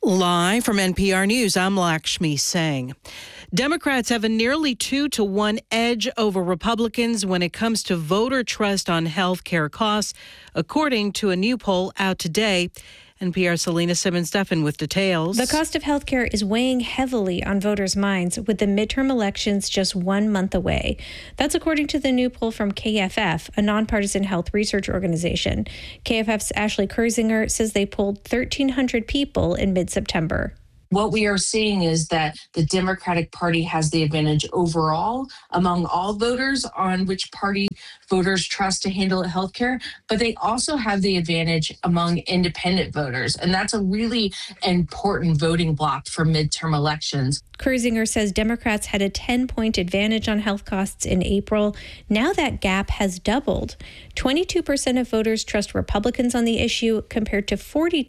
Live from NPR News, I'm Lakshmi Singh. Democrats have a nearly 2-to-1 edge over Republicans when it comes to voter trust on health care costs, according to a new poll out today. NPR's Selena Simmons-Duffin with details. The cost of health care is weighing heavily on voters' minds with the midterm elections just 1 month away. That's according to the new poll from KFF, a nonpartisan health research organization. KFF's Ashley Kurzinger says they polled 1,300 people in mid-September. What we are seeing is that the Democratic Party has the advantage overall among all voters on which party voters trust to handle healthcare, but they also have the advantage among independent voters. And that's a really important voting block for midterm elections. Kurzinger says Democrats had a 10-point advantage on health costs in April. Now that gap has doubled. 22% of voters trust Republicans on the issue compared to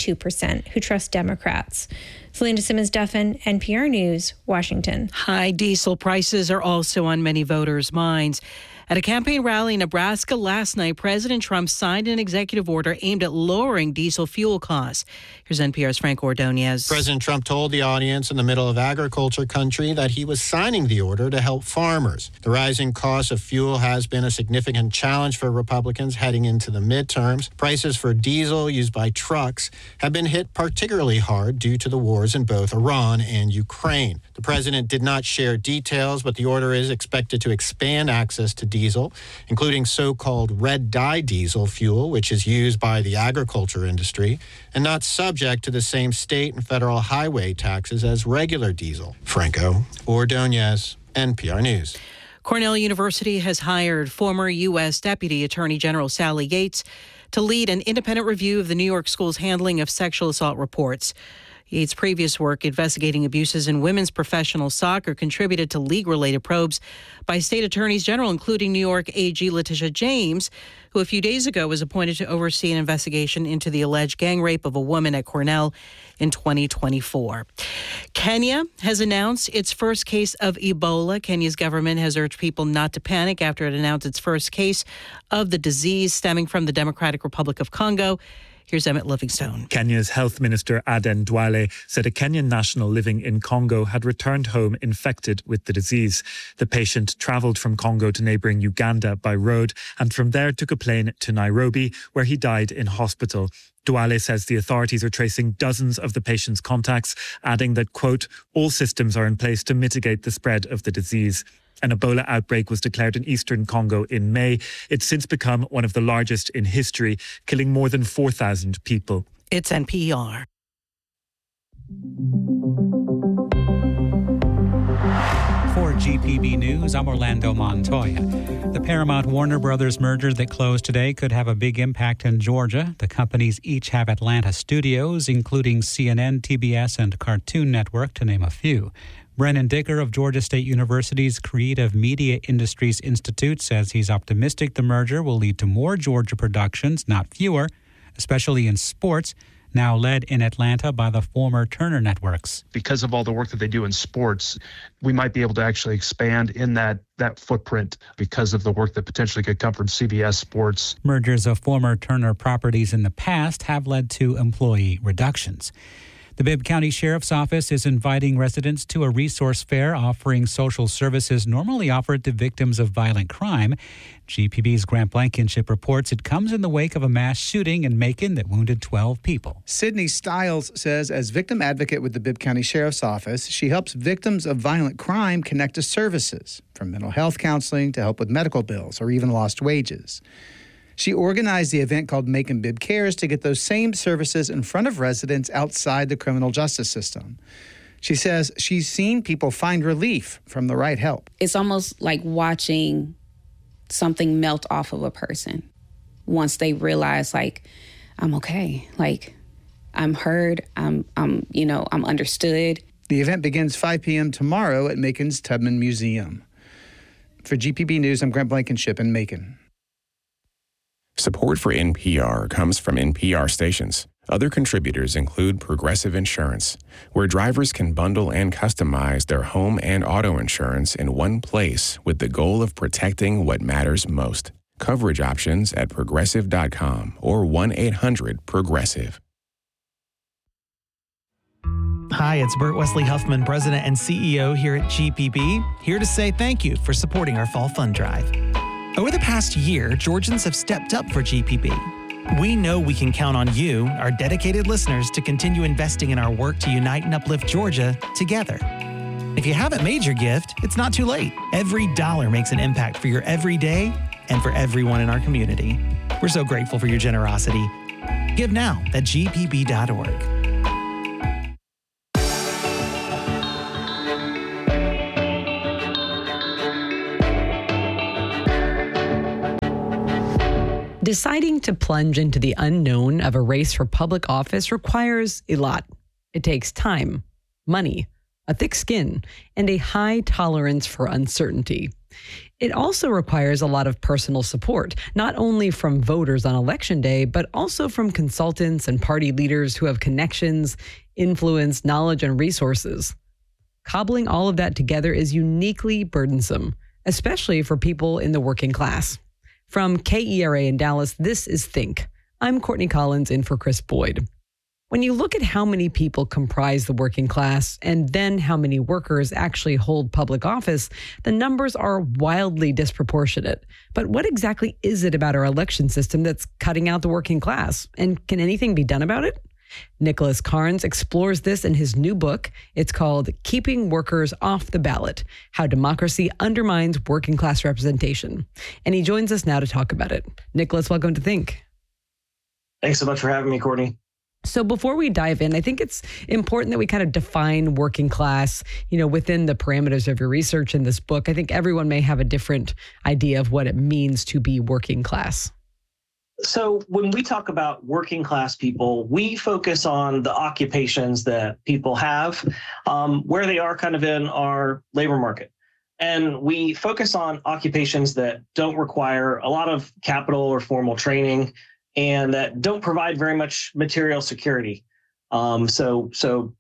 42% who trust Democrats. Selena Simmons-Duffin, NPR News, Washington. High diesel prices are also on many voters' minds. At a campaign rally in Nebraska last night, President Trump signed an executive order aimed at lowering diesel fuel costs. Here's NPR's Frank Ordonez. President Trump told the audience in the middle of agriculture country that he was signing the order to help farmers. The rising cost of fuel has been a significant challenge for Republicans heading into the midterms. Prices for diesel used by trucks have been hit particularly hard due to the wars in both Iran and Ukraine. The president did not share details, but the order is expected to expand access to diesel, including so-called red dye diesel fuel, which is used by the agriculture industry and not subject to the same state and federal highway taxes as regular diesel. Franco Ordonez, NPR News. Cornell University has hired former U.S. Deputy Attorney General Sally Yates to lead an independent review of the New York school's handling of sexual assault reports. Yates' previous work investigating abuses in women's professional soccer contributed to league-related probes by state attorneys general, including New York AG Letitia James, who a few days ago was appointed to oversee an investigation into the alleged gang rape of a woman at Cornell in 2024. Kenya has announced its first case of Ebola. Kenya's government has urged people not to panic after it announced its first case of the disease stemming from the Democratic Republic of Congo. Here's Emmett Livingstone. Kenya's Health Minister Aden Duale said a Kenyan national living in Congo had returned home infected with the disease. The patient travelled from Congo to neighbouring Uganda by road and from there took a plane to Nairobi, where he died in hospital. Duale says the authorities are tracing dozens of the patient's contacts, adding that, quote, all systems are in place to mitigate the spread of the disease. An Ebola outbreak was declared in eastern Congo in May. It's since become one of the largest in history, killing more than 4,000 people. It's NPR. For GPB News, I'm Orlando Montoya. The Paramount-Warner Brothers merger that closed today could have a big impact in Georgia. The companies each have Atlanta studios, including CNN, TBS, and Cartoon Network, to name a few. Brennan Dicker of Georgia State University's Creative Media Industries Institute says he's optimistic the merger will lead to more Georgia productions, not fewer, especially in sports, now led in Atlanta by the former Turner Networks. Because of all the work that they do in sports, we might be able to actually expand in that footprint because of the work that potentially could come from CBS Sports. Mergers of former Turner properties in the past have led to employee reductions. The Bibb County Sheriff's Office is inviting residents to a resource fair offering social services normally offered to victims of violent crime. GPB's Grant Blankenship reports it comes in the wake of a mass shooting in Macon that wounded 12 people. Sydney Stiles says as victim advocate with the Bibb County Sheriff's Office, she helps victims of violent crime connect to services, from mental health counseling to help with medical bills or even lost wages. She organized the event called Macon Bibb Cares to get those same services in front of residents outside the criminal justice system. She says she's seen people find relief from the right help. It's almost like watching something melt off of a person once they realize, like, I'm okay. Like, I'm heard. I'm understood. The event begins 5 p.m. tomorrow at Macon's Tubman Museum. For GPB News, I'm Grant Blankenship in Macon. Support for NPR comes from NPR stations. Other contributors include Progressive Insurance, where drivers can bundle and customize their home and auto insurance in one place with the goal of protecting what matters most. Coverage options at progressive.com or 1-800-PROGRESSIVE. Hi, it's Bert Wesley Huffman, President and CEO here at GPB, here to say thank you for supporting our Fall Fund Drive. Over the past year, Georgians have stepped up for GPB. We know we can count on you, our dedicated listeners, to continue investing in our work to unite and uplift Georgia together. If you haven't made your gift, it's not too late. Every dollar makes an impact for your everyday and for everyone in our community. We're so grateful for your generosity. Give now at gpb.org. Deciding to plunge into the unknown of a race for public office requires a lot. It takes time, money, a thick skin, and a high tolerance for uncertainty. It also requires a lot of personal support, not only from voters on election day, but also from consultants and party leaders who have connections, influence, knowledge, and resources. Cobbling all of that together is uniquely burdensome, especially for people in the working class. From KERA in Dallas, this is Think. I'm Courtney Collins in for Chris Boyd. When you look at how many people comprise the working class and then how many workers actually hold public office, the numbers are wildly disproportionate. But what exactly is it about our election system that's cutting out the working class? And can anything be done about it? Nicholas Carnes explores this in his new book. It's called Keeping Workers Off the Ballot: How Democracy Undermines Working Class Representation. And he joins us now to talk about it. Nicholas, welcome to Think. Thanks so much for having me, Courtney. So before we dive in, I think it's important that we kind of define working class, within the parameters of your research in this book. I think everyone may have a different idea of what it means to be working class. So when we talk about working class people, we focus on the occupations that people have, where they are kind of in our labor market. And we focus on occupations that don't require a lot of capital or formal training and that don't provide very much material security. Manual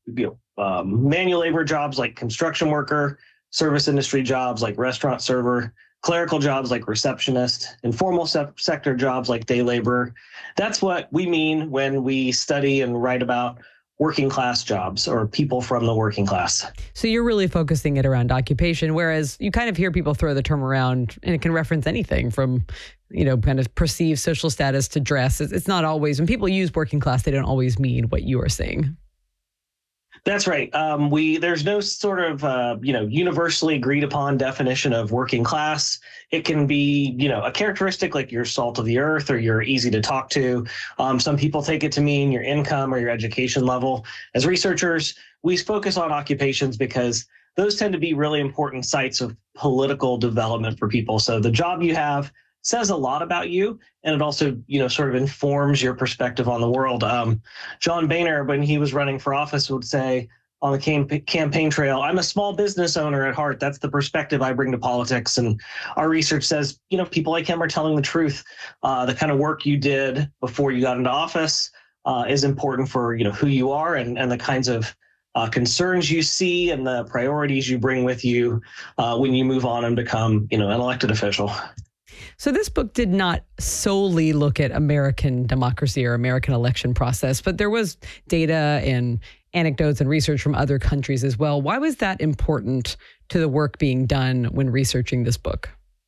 labor jobs like construction worker, service industry jobs like restaurant server, clerical jobs like receptionist, informal sector jobs like day laborer. That's what we mean when we study and write about working class jobs or people from the working class. So you're really focusing it around occupation, whereas you kind of hear people throw the term around and it can reference anything from, kind of perceived social status to dress. It's not always, when people use working class, they don't always mean what you are saying. That's right. There's no sort of, universally agreed upon definition of working class. It can be, a characteristic like you're salt of the earth or you're easy to talk to. Some people take it to mean your income or your education level. As researchers, we focus on occupations because those tend to be really important sites of political development for people. So the job you have says a lot about you, and it also, sort of informs your perspective on the world. John Boehner, when he was running for office, would say on the campaign trail, I'm a small business owner at heart. That's the perspective I bring to politics. And our research says, people like him are telling the truth. The kind of work you did before you got into office is important for, who you are and the kinds of concerns you see and the priorities you bring with you when you move on and become, an elected official. So this book did not solely look at American democracy or American election process, but there was data and anecdotes and research from other countries as well. Why was that important to the work being done when researching this book?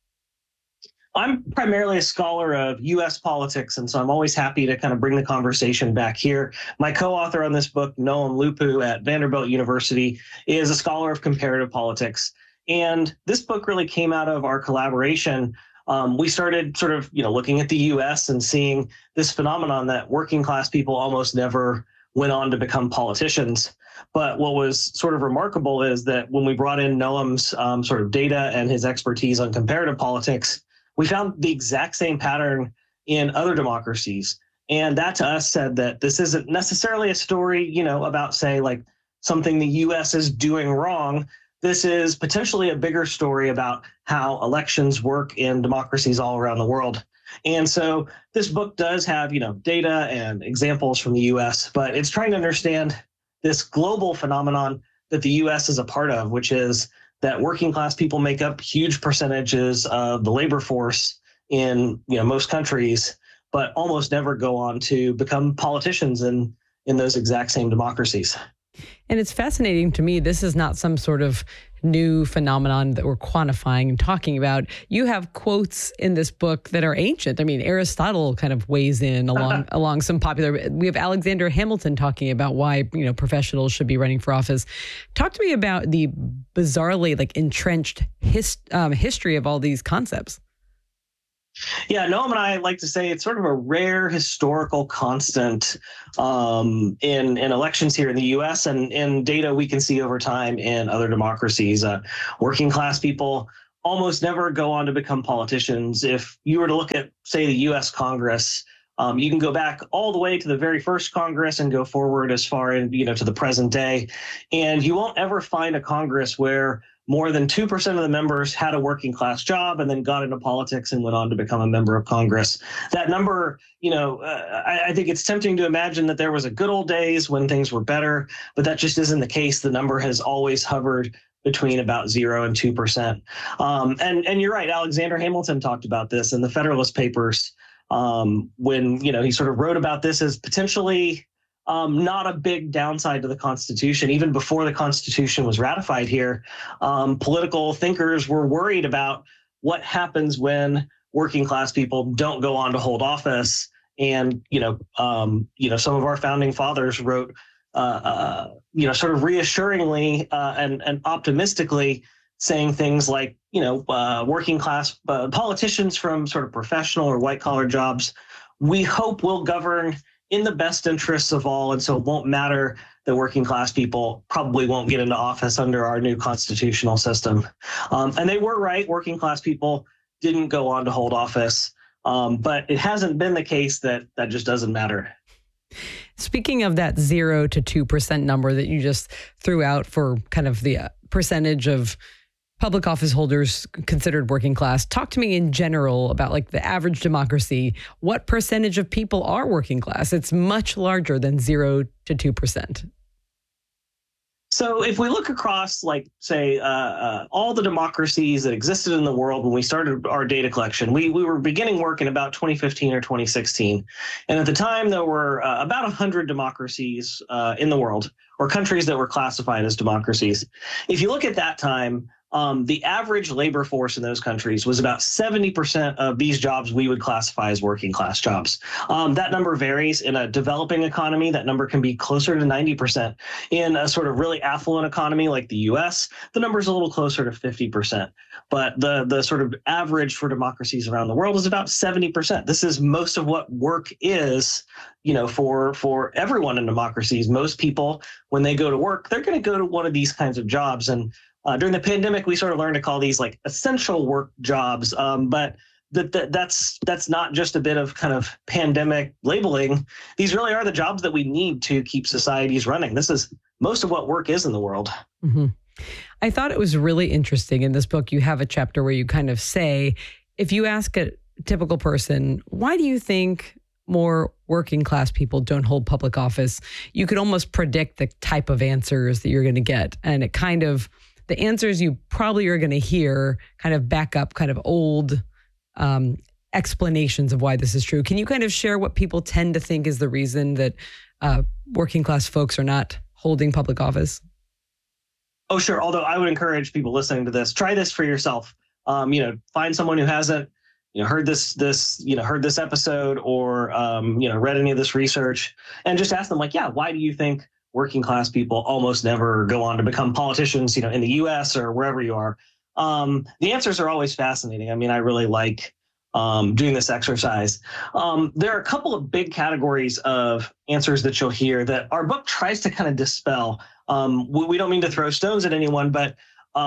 I'm primarily a scholar of U.S. politics, and so I'm always happy to kind of bring the conversation back here. My co-author on this book, Noam Lupu at Vanderbilt University, is a scholar of comparative politics. And this book really came out of our collaboration. We started sort of, looking at the U.S. and seeing this phenomenon that working class people almost never went on to become politicians. But what was sort of remarkable is that when we brought in Noam's sort of data and his expertise on comparative politics, we found the exact same pattern in other democracies. And that to us said that this isn't necessarily a story, about, say, like something the U.S. is doing wrong. This is potentially a bigger story about how elections work in democracies all around the world. And so this book does have, data and examples from the U.S., but it's trying to understand this global phenomenon that the U.S. is a part of, which is that working class people make up huge percentages of the labor force in, most countries, but almost never go on to become politicians in those exact same democracies. And it's fascinating to me. This is not some sort of new phenomenon that we're quantifying and talking about. You have quotes in this book that are ancient. I mean, Aristotle kind of weighs in along some popular. We have Alexander Hamilton talking about why professionals should be running for office. Talk to me about the bizarrely entrenched history of all these concepts. Yeah, Noam and I like to say it's sort of a rare historical constant in elections here in the U.S. and in data we can see over time in other democracies. Working class people almost never go on to become politicians. If you were to look at, say, the U.S. Congress, you can go back all the way to the very first Congress and go forward as far to the present day, and you won't ever find a Congress where more than 2% of the members had a working class job and then got into politics and went on to become a member of Congress. That number, I think it's tempting to imagine that there was a good old days when things were better, but that just isn't the case. The number has always hovered between about 0 and 2%. And you're right, Alexander Hamilton talked about this in the Federalist Papers when, he sort of wrote about this as potentially not a big downside to the Constitution. Even before the Constitution was ratified here, political thinkers were worried about what happens when working class people don't go on to hold office. And, some of our founding fathers wrote, sort of reassuringly and optimistically saying things like, working class politicians from sort of professional or white collar jobs, we hope will govern in the best interests of all, and so it won't matter that working class people probably won't get into office under our new constitutional system. And they were right. Working class people didn't go on to hold office, but it hasn't been the case that just doesn't matter. Speaking of that 0 to 2% number that you just threw out for kind of the percentage of public office holders considered working class, talk to me in general about the average democracy. What percentage of people are working class? It's much larger than 0 to 2%. So if we look across, all the democracies that existed in the world when we started our data collection, we were beginning work in about 2015 or 2016. And at the time, there were about 100 democracies in the world, or countries that were classified as democracies. If you look at that time, the average labor force in those countries was about 70% of these jobs we would classify as working class jobs. That number varies. In a developing economy, that number can be closer to 90%. In a sort of really affluent economy like the US, the number is a little closer to 50%. But the sort of average for democracies around the world is about 70%. This is most of what work is, for everyone in democracies. Most people, when they go to work, they're going to go to one of these kinds of jobs. And during the pandemic, we sort of learned to call these essential work jobs, but that's not just a bit of kind of pandemic labeling. These really are the jobs that we need to keep societies running. This is most of what work is in the world. Mm-hmm. I thought it was really interesting. In this book, you have a chapter where you kind of say, if you ask a typical person, why do you think more working class people don't hold public office? You could almost predict the type of answers that you're going to get. And it kind of, the answers you probably are going to hear kind of back up kind of old explanations of why this is true. Can you kind of share what people tend to think is the reason that working class folks are not holding public office? Oh, sure. Although I would encourage people listening to this, try this for yourself. Find someone who hasn't, heard this episode or, read any of this research, and just ask them why do you think working class people almost never go on to become politicians, in the US or wherever you are? The answers are always fascinating. I mean, I really like doing this exercise. There are a couple of big categories of answers that you'll hear that our book tries to kind of dispel. We don't mean to throw stones at anyone, but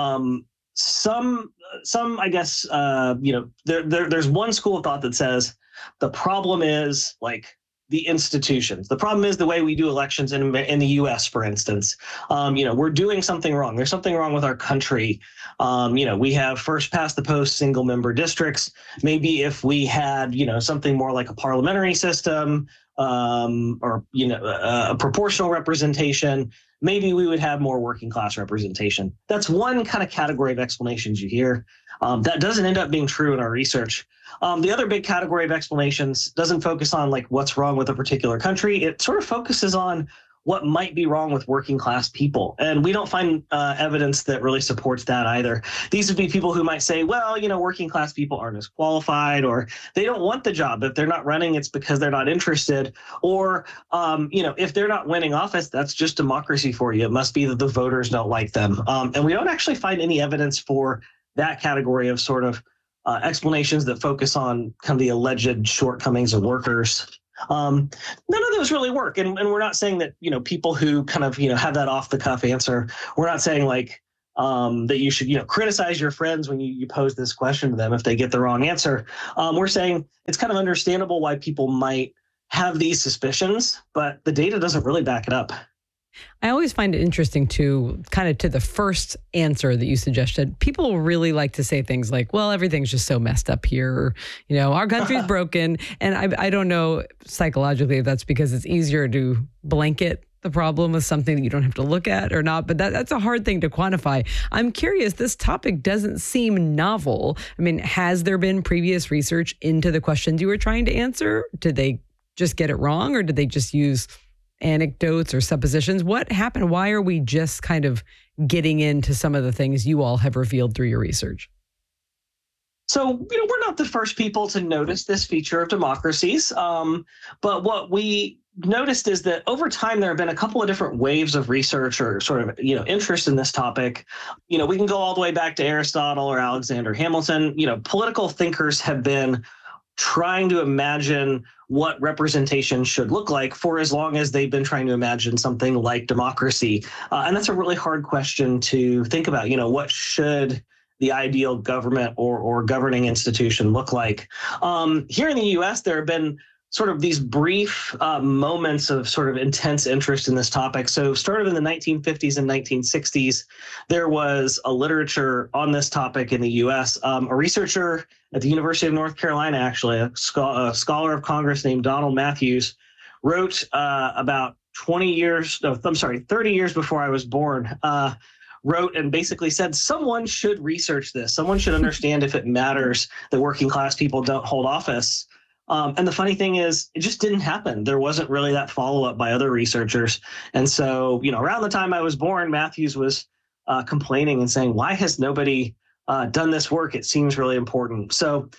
some, I guess, there's one school of thought that says the problem is the institutions. The problem is the way we do elections in the U.S., for instance. We're doing something wrong. There's something wrong with our country. We have first past the post single member districts. Maybe if we had, something more like a parliamentary system or a proportional representation, maybe we would have more working class representation. That's one kind of category of explanations you hear. That doesn't end up being true in our research. The other big category of explanations doesn't focus on what's wrong with a particular country. It sort of focuses on what might be wrong with working class people. And we don't find evidence that really supports that either. These would be people who might say, well, working class people aren't as qualified, or they don't want the job. If they're not running, it's because they're not interested. Or, if they're not winning office, that's just democracy for you. It must be that the voters don't like them. And we don't actually find any evidence for that category of sort of explanations that focus on kind of the alleged shortcomings of workers. None of those really work. And we're not saying that, people who kind of, have that off the cuff answer, we're not saying like that you should, criticize your friends when you pose this question to them if they get the wrong answer. We're saying it's kind of understandable why people might have these suspicions, but the data doesn't really back it up. I always find it interesting to kind of to the first answer that you suggested. People really like to say things like, well, everything's just so messed up here. Our country's broken. And I don't know psychologically if that's because it's easier to blanket the problem with something that you don't have to look at or not. But that's a hard thing to quantify. I'm curious, this topic doesn't seem novel. I mean, has there been previous research into the questions you were trying to answer? Did they just get it wrong, or did they just use anecdotes or suppositions? What happened? Why are we just kind of getting into some of the things you all have revealed through your research? So, we're not the first people to notice this feature of democracies. But what we noticed is that over time, there have been a couple of different waves of research or sort of, interest in this topic. We can go all the way back to Aristotle or Alexander Hamilton. Political thinkers have been trying to imagine what representation should look like for as long as they've been trying to imagine something like democracy. And that's a really hard question to think about. What should the ideal government or governing institution look like? Here in the U.S., there have been sort of these brief moments of sort of intense interest in this topic. So started in the 1950s and 1960s, there was a literature on this topic in the U.S. A researcher at the University of North Carolina, actually, a scholar of Congress named Donald Matthews, wrote about 30 years before I was born, wrote and basically said, someone should research this. Someone should understand if it matters that working class people don't hold office. And the funny thing is, it just didn't happen. There wasn't really that follow-up by other researchers. And so, around the time I was born, Matthews was complaining and saying, why has nobody done this work? It seems really important. So,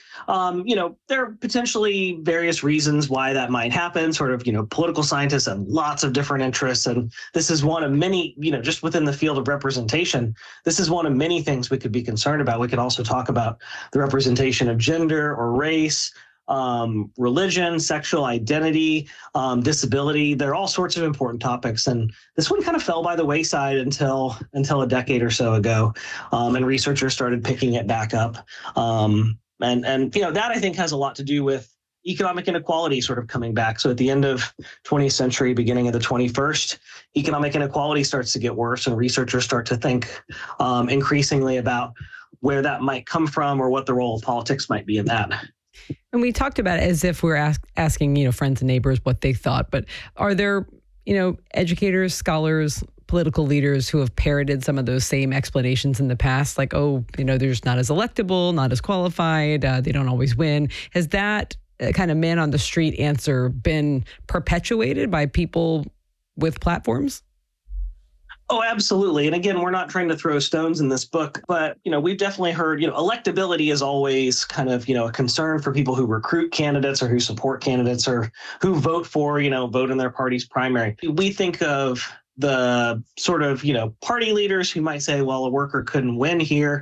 there are potentially various reasons why that might happen. Sort of, political scientists have lots of different interests. And this is one of many, just within the field of representation, this is one of many things we could be concerned about. We could also talk about the representation of gender or race, religion, sexual identity, disability. There are all sorts of important topics. And this one kind of fell by the wayside until a decade or so ago. And researchers started picking it back up. And that I think has a lot to do with economic inequality sort of coming back. So at the end of 20th century, beginning of the 21st, economic inequality starts to get worse, and researchers start to think increasingly about where that might come from or what the role of politics might be in that. And we talked about it as if we're asking, friends and neighbors what they thought. But are there, educators, scholars, political leaders who have parroted some of those same explanations in the past? Like, they're just not as electable, not as qualified, they don't always win. Has that kind of man on the street answer been perpetuated by people with platforms? Oh, absolutely. And again, we're not trying to throw stones in this book, but, we've definitely heard, electability is always kind of, a concern for people who recruit candidates or who support candidates or who vote for, vote in their party's primary. We think of the sort of, party leaders who might say, well, a worker couldn't win here,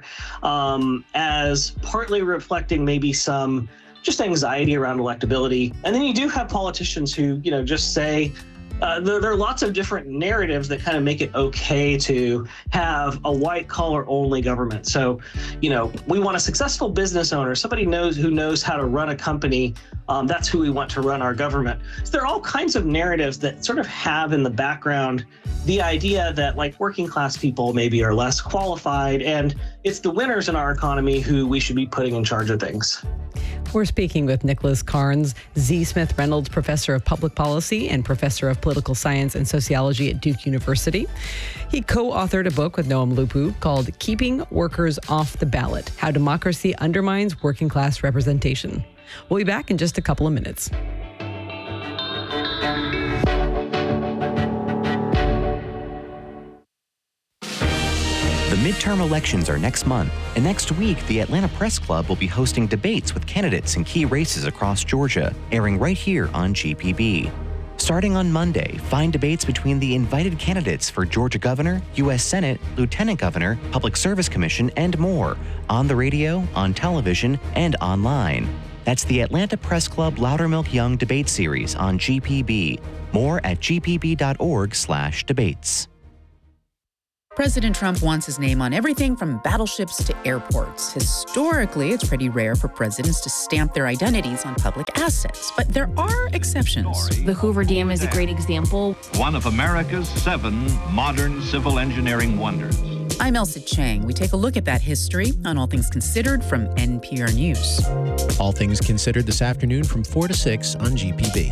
as partly reflecting maybe some just anxiety around electability. And then you do have politicians who, just say, there are lots of different narratives that kind of make it okay to have a white collar only government. So, we want a successful business owner, somebody who knows how to run a company. That's who we want to run our government. So there are all kinds of narratives that sort of have in the background the idea that like working class people maybe are less qualified, and it's the winners in our economy who we should be putting in charge of things. We're speaking with Nicholas Carnes, Z. Smith Reynolds Professor of Public Policy and Professor of Political Science and Sociology at Duke University. He co-authored a book with Noam Lupu called Keeping Workers Off the Ballot: How Democracy Undermines Working Class Representation. We'll be back in just a couple of minutes. midterm elections are next month, and next week, the Atlanta Press Club will be hosting debates with candidates in key races across Georgia, airing right here on GPB. Starting on Monday, find debates between the invited candidates for Georgia Governor, U.S. Senate, Lieutenant Governor, Public Service Commission, and more on the radio, on television, and online. That's the Atlanta Press Club Loudermilk Young Debate Series on GPB. More at gpb.org/debates. President Trump wants his name on everything from battleships to airports. Historically, it's pretty rare for presidents to stamp their identities on public assets, but there are exceptions. The Hoover Dam is a great example. One of America's 7 modern civil engineering wonders. I'm Elsa Chang. We take a look at that history on All Things Considered from NPR News. All Things Considered this afternoon from 4 to 6 on GPB.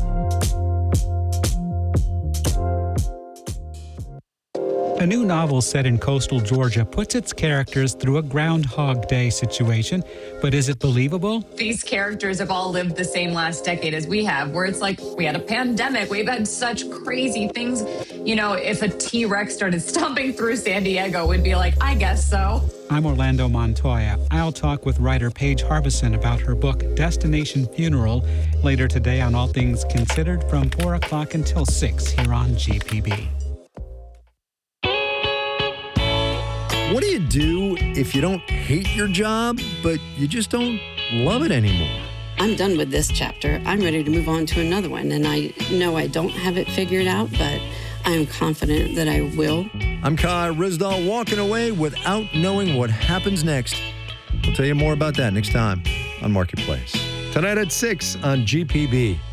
A new novel set in coastal Georgia puts its characters through a Groundhog Day situation, but is it believable? These characters have all lived the same last decade as we have, where it's like we had a pandemic, we've had such crazy things. You know, if a T-Rex started stomping through San Diego, we'd be like, I guess so. I'm Orlando Montoya. I'll talk with writer Paige Harbison about her book, Destination Funeral, later today on All Things Considered from 4 o'clock until 6 here on GPB. What do you do if you don't hate your job, but you just don't love it anymore? I'm done with this chapter. I'm ready to move on to another one, and I know I don't have it figured out, but I am confident that I will. I'm Kai Rizdal, walking away without knowing what happens next. We'll tell you more about that next time on Marketplace. Tonight at 6 on GPB.